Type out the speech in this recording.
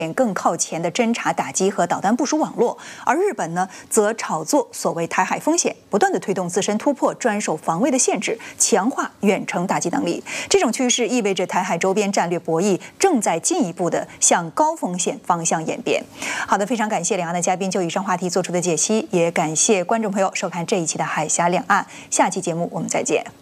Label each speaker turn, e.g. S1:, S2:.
S1: 更靠前的侦察打击和导弹部署网络，而日本呢，则炒作所谓台海风险，不断的推动自身突破专守防卫的限制，强化远程打击能力。这种趋势意味着台海周边战略博弈正在进一步的向高风险方向演变。好的，非常感谢两岸的嘉宾就以上话题做出的解析，也感谢观众朋友收看这一期的海峡两岸，下期节目我们再见。